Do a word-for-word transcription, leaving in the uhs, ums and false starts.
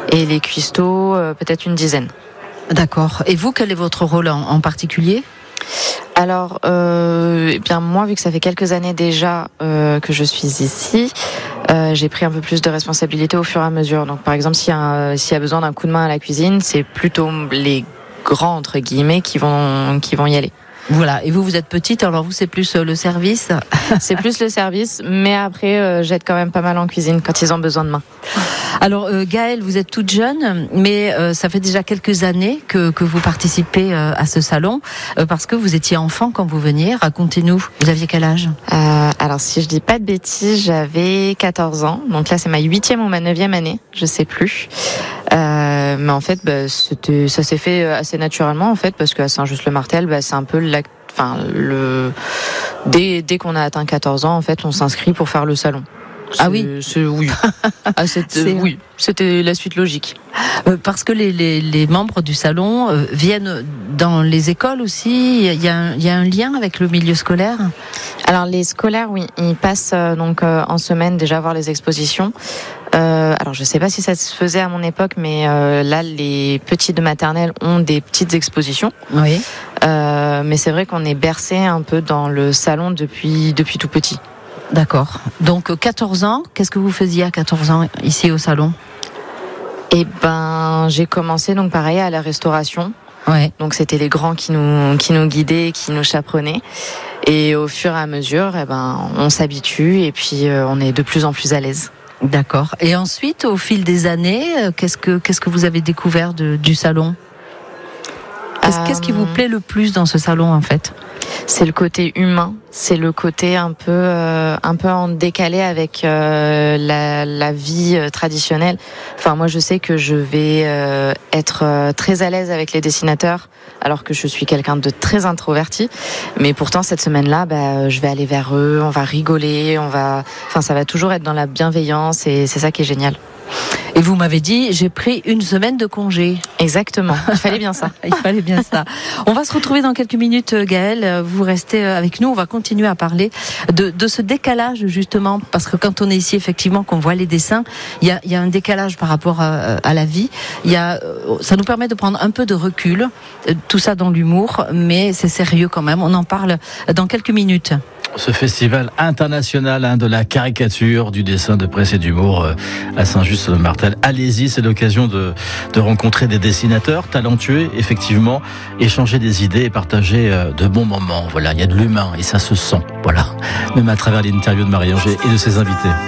Et les cuistots, euh, peut-être une dizaine. D'accord. Et vous, quel est votre rôle en, en particulier ? Alors, euh, eh bien moi, vu que ça fait quelques années déjà euh, que je suis ici, euh, j'ai pris un peu plus de responsabilité au fur et à mesure. Donc, par exemple, s'il y a, s'il y a besoin d'un coup de main à la cuisine, c'est plutôt les grands entre guillemets qui vont qui vont y aller. Voilà. Et vous, vous êtes petite, alors vous, c'est plus le service ? C'est plus le service, mais après, euh, j'aide quand même pas mal en cuisine quand ils ont besoin de main. Alors euh, Gaëlle, vous êtes toute jeune, mais euh, ça fait déjà quelques années que, que vous participez euh, à ce salon, euh, parce que vous étiez enfant quand vous veniez. Racontez-nous, vous aviez quel âge ? euh, Alors si je dis pas de bêtises, j'avais quatorze ans, donc là c'est ma huitième ou ma neuvième année, je sais plus. Euh, mais en fait, bah, c'était, ça s'est fait assez naturellement en fait, parce qu'à Saint-Just-le-Martel, bah, c'est un peu la, enfin le, dès, dès qu'on a atteint quatorze ans, en fait, on s'inscrit pour faire le salon. C'est, ah oui, c'est, oui. Ah, c'était, c'est... oui, c'était la suite logique. Euh, parce que les, les, les membres du salon euh, viennent dans les écoles aussi. Il y a un, il y a un lien avec le milieu scolaire. Alors les scolaires, oui, ils passent euh, donc euh, en semaine déjà voir les expositions. Euh, alors je sais pas si ça se faisait à mon époque, mais euh, là les petits de maternelle ont des petites expositions. Oui. Euh, mais c'est vrai qu'on est bercé un peu dans le salon depuis depuis tout petit. D'accord. Donc quatorze ans, qu'est-ce que vous faisiez à quatorze ans ici au salon ? Eh ben, j'ai commencé donc pareil à la restauration. Ouais. Donc c'était les grands qui nous qui nous guidaient, qui nous chaperonnaient. Et au fur et à mesure, eh ben, on s'habitue et puis euh, on est de plus en plus à l'aise. D'accord. Et ensuite, au fil des années, qu'est-ce que qu'est-ce que vous avez découvert de, du salon ? Qu'est-ce, euh... qu'est-ce qui vous plaît le plus dans ce salon en fait ? C'est le côté humain, c'est le côté un peu euh, un peu en décalé avec euh, la, la vie euh, traditionnelle. Enfin moi je sais que je vais euh, être euh, très à l'aise avec les dessinateurs alors que je suis quelqu'un de très introverti, mais pourtant cette semaine-là bah, je vais aller vers eux, on va rigoler, on va enfin ça va toujours être dans la bienveillance et c'est ça qui est génial. Et vous m'avez dit, j'ai pris une semaine de congé. Exactement, il fallait bien ça. Il fallait bien ça. On va se retrouver dans quelques minutes, Gaëlle. Vous restez avec nous, on va continuer à parler de, de ce décalage, justement, parce que quand on est ici, effectivement, qu'on voit les dessins, il y a, il y a un décalage par rapport à, à la vie. Il y a, ça nous permet de prendre un peu de recul, tout ça dans l'humour, mais c'est sérieux quand même. On en parle dans quelques minutes. Ce festival international hein, de la caricature, du dessin, de presse et d'humour euh, à Saint-Just-le-Martel. Allez-y, c'est l'occasion de, de rencontrer des dessinateurs talentueux, effectivement, échanger des idées et partager euh, de bons moments. Voilà, il y a de l'humain et ça se sent. Voilà, même à travers l'interview de Marie-Angé et de ses invités.